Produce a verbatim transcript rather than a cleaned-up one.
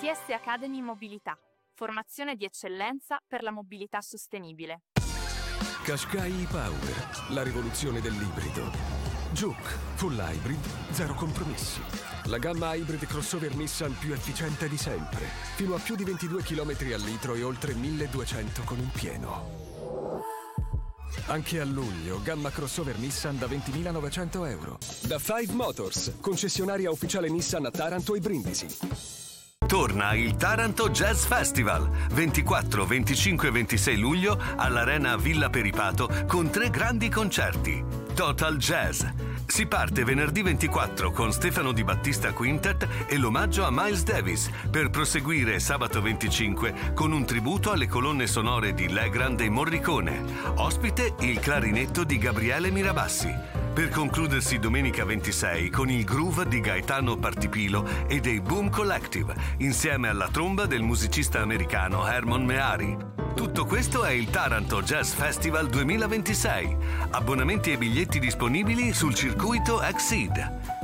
T S Academy Mobilità. Formazione di eccellenza per la mobilità sostenibile. Qashqai e-Power, la rivoluzione dell'ibrido. Juke, full hybrid, zero compromessi. La gamma hybrid crossover Nissan più efficiente di sempre. Fino a più di ventidue chilometri al litro e oltre milleduecento con il pieno. Anche a luglio, gamma crossover Nissan da ventimilanovecento euro. Da Five Motors, concessionaria ufficiale Nissan a Taranto e Brindisi. Torna il Taranto Jazz Festival, ventiquattro, venticinque e ventisei luglio all'Arena Villa Peripato con tre grandi concerti. Total Jazz. Si parte venerdì ventiquattro con Stefano Di Battista Quintet e l'omaggio a Miles Davis, per proseguire sabato venticinque con un tributo alle colonne sonore di Legrand e Morricone. Ospite il clarinetto di Gabriele Mirabassi. Per concludersi domenica ventisei con il groove di Gaetano Partipilo e dei Boom Collective, insieme alla tromba del musicista americano Hermon Meari. Tutto questo è il Taranto Jazz Festival duemilaventisei. Abbonamenti e biglietti disponibili sul circuito Exceed.